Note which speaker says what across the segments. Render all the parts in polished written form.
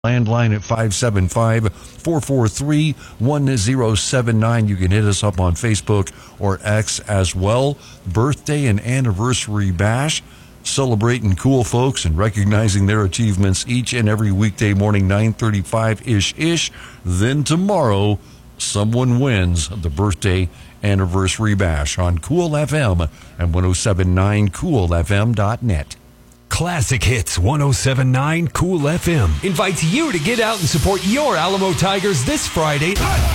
Speaker 1: Landline at 575-443-1079. You can hit us up on Facebook or X as well. Birthday and anniversary bash. Celebrating cool folks and recognizing their achievements each and every weekday morning, 9:35-ish. Then tomorrow, someone wins the birthday anniversary bash on Cool FM and 1079coolfm.net.
Speaker 2: Classic Hits 1079 Cool FM invites you to get out and support your Alamo Tigers this Friday.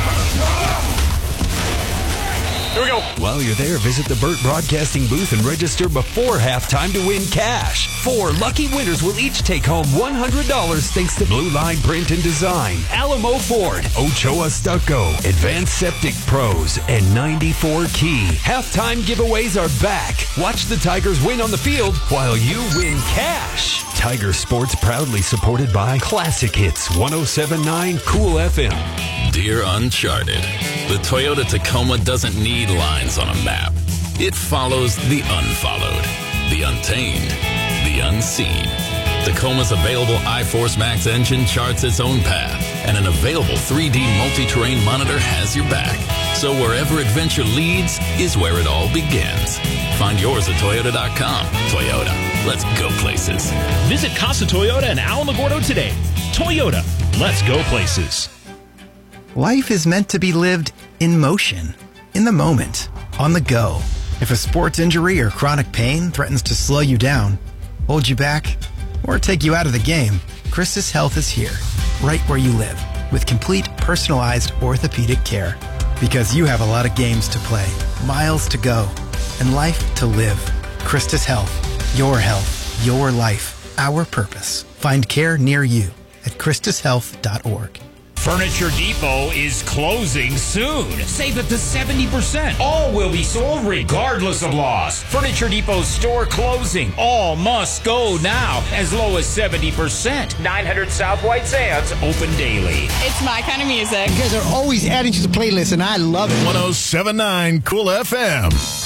Speaker 2: Here we go. While you're there, visit the Burt Broadcasting booth and register before halftime to win cash. 4 lucky winners will each take home $100 thanks to Blue Line Print and Design, Alamo Ford, Ochoa Stucco, Advanced Septic Pros, and 94 Key. Halftime giveaways are back. Watch the Tigers win on the field while you win cash. Tiger Sports proudly supported by Classic Hits 1079 Cool FM.
Speaker 3: Dear Uncharted, the Toyota Tacoma doesn't need lines on a map. It follows the unfollowed, the untamed, the unseen. Tacoma's available iForce Max engine charts its own path, and an available 3D multi-terrain monitor has your back. So wherever adventure leads is where it all begins. Find yours at Toyota.com. Toyota, let's go places.
Speaker 4: Visit Casa Toyota in Alamogordo today. Toyota, let's go places.
Speaker 5: Life is meant to be lived in motion, in the moment, on the go. If a sports injury or chronic pain threatens to slow you down, hold you back, or take you out of the game, Christus Health is here, right where you live, with complete personalized orthopedic care. Because you have a lot of games to play, miles to go, and life to live. Christus Health, your life, our purpose. Find care near you at ChristusHealth.org.
Speaker 6: Furniture Depot is closing soon. Save up to 70%. All will be sold regardless of loss. Furniture Depot's store closing. All must go now. As low as 70%. 900 South White Sands, open daily.
Speaker 7: It's my kind of music.
Speaker 8: You guys are always adding to the playlist, and I love it.
Speaker 9: 1079 Cool FM.